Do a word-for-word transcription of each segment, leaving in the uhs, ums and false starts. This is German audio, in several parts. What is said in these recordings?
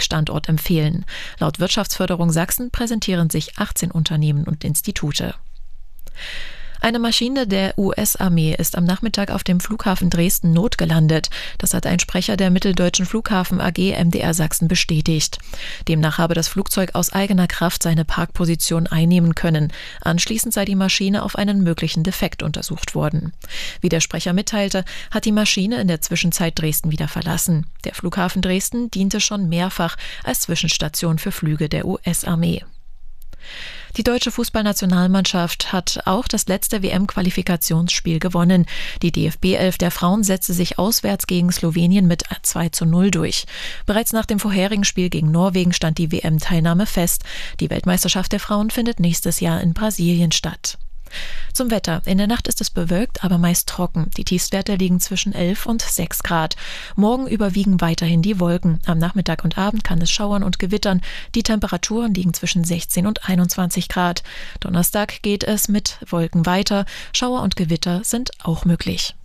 Logistikstandort empfehlen. Laut Wirtschaftsförderung Sachsen präsentieren sich achtzehn Unternehmen und Institute. Eine Maschine der U S-Armee ist am Nachmittag auf dem Flughafen Dresden notgelandet. Das hat ein Sprecher der Mitteldeutschen Flughafen A G M D R Sachsen bestätigt. Demnach habe das Flugzeug aus eigener Kraft seine Parkposition einnehmen können. Anschließend sei die Maschine auf einen möglichen Defekt untersucht worden. Wie der Sprecher mitteilte, hat die Maschine in der Zwischenzeit Dresden wieder verlassen. Der Flughafen Dresden diente schon mehrfach als Zwischenstation für Flüge der U S-Armee. Die deutsche Fußballnationalmannschaft hat auch das letzte W M-Qualifikationsspiel gewonnen. Die D F B-Elf der Frauen setzte sich auswärts gegen Slowenien mit zwei zu null durch. Bereits nach dem vorherigen Spiel gegen Norwegen stand die W M-Teilnahme fest. Die Weltmeisterschaft der Frauen findet nächstes Jahr in Brasilien statt. Zum Wetter. In der Nacht ist es bewölkt, aber meist trocken. Die Tiefstwerte liegen zwischen elf und sechs Grad. Morgen überwiegen weiterhin die Wolken. Am Nachmittag und Abend kann es schauern und gewittern. Die Temperaturen liegen zwischen sechzehn und einundzwanzig Grad. Donnerstag geht es mit Wolken weiter. Schauer und Gewitter sind auch möglich.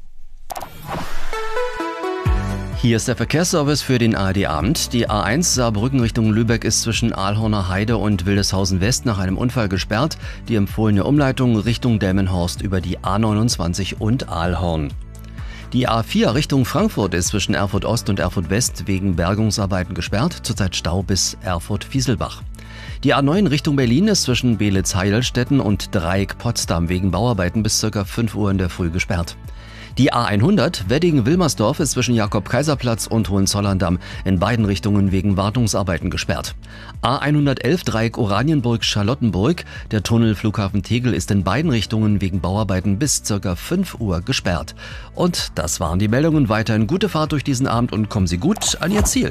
Hier ist der Verkehrsservice für den A R D-Abend. Die A eins Saarbrücken Richtung Lübeck ist zwischen Ahlhorner Heide und Wildeshausen West nach einem Unfall gesperrt. Die empfohlene Umleitung Richtung Delmenhorst über die A neunundzwanzig und Ahlhorn. Die A vier Richtung Frankfurt ist zwischen Erfurt Ost und Erfurt West wegen Bergungsarbeiten gesperrt. Zurzeit Stau bis Erfurt-Fieselbach. Die A neun Richtung Berlin ist zwischen Beelitz-Heidelstetten und Dreieck-Potsdam wegen Bauarbeiten bis ca. fünf Uhr in der Früh gesperrt. Die A hundert Wedding-Wilmersdorf ist zwischen Jakob-Kaiser-Platz und Hohenzollern-Damm in beiden Richtungen wegen Wartungsarbeiten gesperrt. A hundertelf Dreieck Oranienburg-Charlottenburg, der Tunnel Flughafen Tegel ist in beiden Richtungen wegen Bauarbeiten bis ca. fünf Uhr gesperrt. Und das waren die Meldungen. Weiterhin gute Fahrt durch diesen Abend und kommen Sie gut an Ihr Ziel.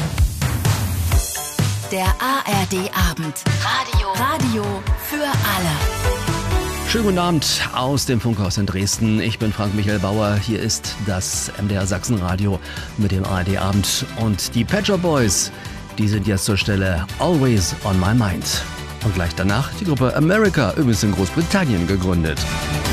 Der A R D-Abend. Radio. Radio für alle. Schönen guten Abend aus dem Funkhaus in Dresden. Ich bin Frank-Michael Bauer. Hier ist das M D R Sachsen-Radio mit dem A R D-Abend. Und die Pet Shop Boys, die sind jetzt zur Stelle Always on My Mind. Und gleich danach die Gruppe America, übrigens in Großbritannien gegründet.